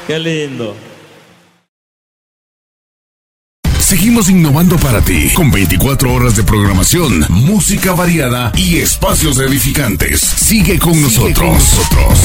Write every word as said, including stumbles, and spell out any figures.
Qué lindo. Seguimos innovando para ti, con veinticuatro horas de programación, música variada y espacios edificantes. Sigue con nosotros. Sigue con nosotros.